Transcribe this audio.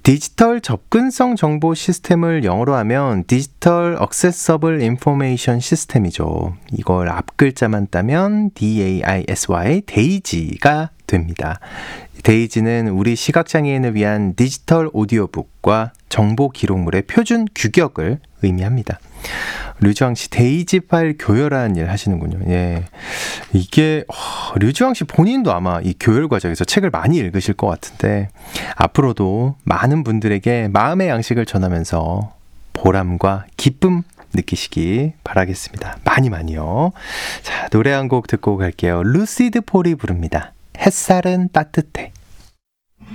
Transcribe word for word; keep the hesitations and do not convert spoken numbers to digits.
디지털 접근성 정보 시스템을 영어로 하면 디지털 액세서블 인포메이션 시스템이죠. 이걸 앞글자만 따면 데이아이에스와이, 데이지가 됩니다. 데이지는 우리 시각장애인을 위한 디지털 오디오북과 정보 기록물의 표준 규격을 의미합니다. 류주왕 씨 데이지 파일 교열하는 일 하시는군요. 예, 이게 어, 류주왕 씨 본인도 아마 이 교열 과정에서 책을 많이 읽으실 것 같은데 앞으로도 많은 분들에게 마음의 양식을 전하면서 보람과 기쁨 느끼시기 바라겠습니다. 많이 많이요. 자, 노래 한 곡 듣고 갈게요. 루시드 폴이 부릅니다. 햇살은 따뜻해.